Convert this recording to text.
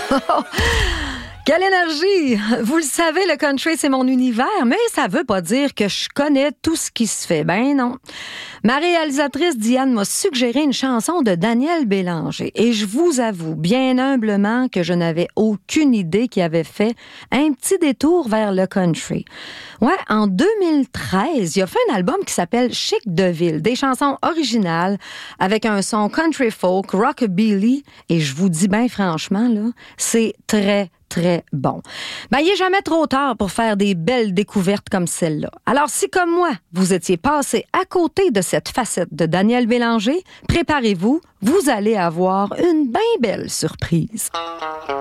Quelle énergie! Vous le savez, le country, c'est mon univers, mais ça veut pas dire que je connais tout ce qui se fait. Ben non. Ma réalisatrice Diane m'a suggéré une chanson de Daniel Bélanger et je vous avoue bien humblement que je n'avais aucune idée qu'il avait fait un petit détour vers le country. Ouais, en 2013, il a fait un album qui s'appelle Chic de ville, des chansons originales avec un son country folk, rockabilly, et je vous dis bien franchement, là, c'est très bon. Ben, il est jamais trop tard pour faire des belles découvertes comme celle-là. Alors, si comme moi, vous étiez passé à côté de cette facette de Daniel Bélanger, préparez-vous, vous allez avoir une bien belle surprise.